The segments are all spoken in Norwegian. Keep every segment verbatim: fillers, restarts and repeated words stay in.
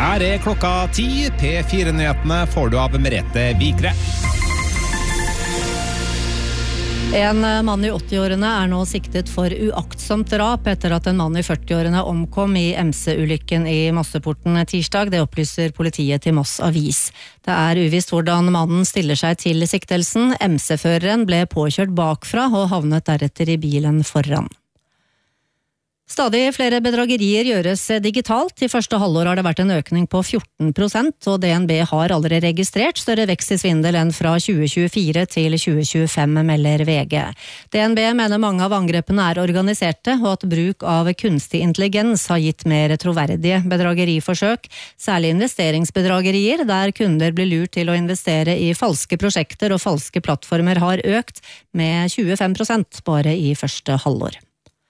Her er klokka ti. P fire-nyhetene får du av Merete Vigre. En mann i åtti-årene er nå siktet for uaktsomt drap etter at en mann i førti-årene omkom i M C-ulykken i Mosseporten tirsdag. Det opplyser politiet til Moss Avis. Det er uvisst hvordan mannen stiller seg til siktelsen. M C-føreren ble påkjørt bakfra og havnet deretter i bilen foran. Stadig flere bedragerier gjøres digitalt. I første halvår har det vært en økning på fjorten prosent, og D N B har allerede registrert større vekst i svindel enn fra tjue tjuefire til tjue tjuefem, melder V G. D N B mener mange av angrepene er organiserte, og at bruk av kunstig intelligens har gitt mer troverdige bedrageriforsøk, særlig investeringsbedragerier, der kunder blir lurt til å investere i falske prosjekter og falske plattformer har økt med tjuefem prosent bare i første halvår.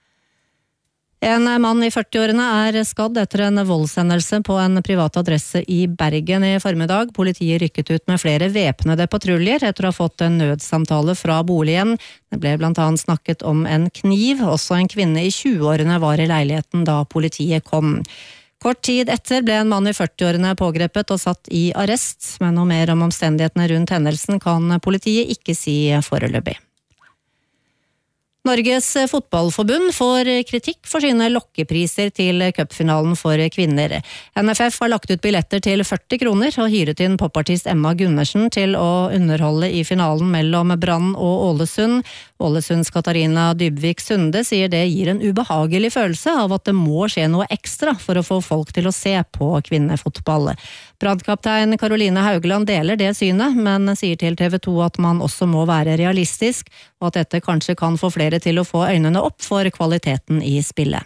En mann i førti-årene er skadd etter en voldshendelse på en privat adresse i Bergen i formiddag. Politiet rykket ut med flere væpnede patruljer etter å ha fått en nødsamtale fra boligen. Det ble blant annet snakket om en kniv. Også en kvinne i tjue-årene var i leiligheten da politiet kom. Kort tid etter ble en mann i førti-årene pågrepet og satt i arrest, men noe mer om omstendighetene rundt hendelsen kan politiet ikke si foreløpig. Norges fotballforbund får kritikk for sine lokkepriser til cupfinalen for kvinner. N F F har lagt ut billetter til førti kroner og hyret inn popartist Emma Gundersen til å underholde i finalen mellom Brann og Ålesund. Ålesunds Katarina Dybvik Sunde sier det gir en ubehagelig følelse av at det må skje noe ekstra for å få folk til å se på kvinnefotball. Brandkaptein Karoline Haugland deler det synet, men sier til T V to at man også må være realistisk, og at dette kanskje kan få flere til å få øynene opp for kvaliteten i spillet.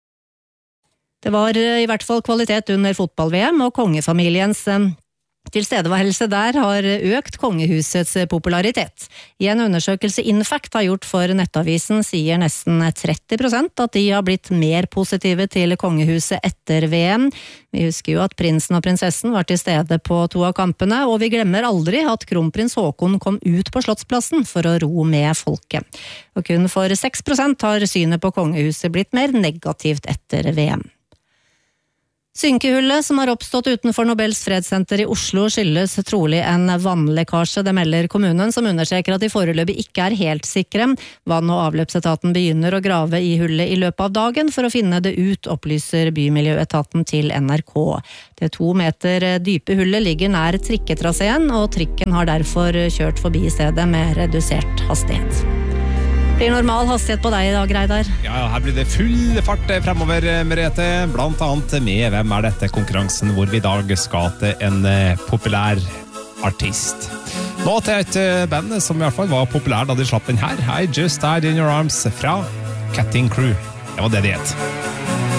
Det var i hvert fall kvalitet under fotball-V M, og kongefamiliens tilstedeværelse der har økt kongehusets popularitet. I en undersøkelse Infact har gjort for Nettavisen sier nesten tretti prosent at de har blitt mer positive til kongehuset etter V M. Vi husker jo at prinsen og prinsessen var til stede på to av kampene, og vi glemmer aldri at kronprins Håkon kom ut på Slottsplassen for å ro med folket. Og kun for seks prosent har synet på kongehuset blitt mer negativt etter V M. Synkehullet som har oppstått utenfor Nobels fredssenter i Oslo skyldes trolig en vannlekkasje, det melder kommunen, som understreker at de foreløpig ikke er helt sikre. Vann- og avløpsetaten begynner å grave i hullet i løpet av dagen for å finne det ut, opplyser Bymiljøetaten til N R K. Det to meter dype hullet ligger nær trikketraseen, og trikken har derfor kjørt forbi stedet med redusert hastighet. Det blir normal hastighet på deg i dag, Reidar. Ja, her blir det full fart fremover, Merete. Blant annet med Hvem er dette konkurransen, hvor vi i dag skal til en populær artist. Nå til et band som i hvert fall var populær da de slapp den her. I Just Died in Your Arms fra Cutting Crew. Det var det de het.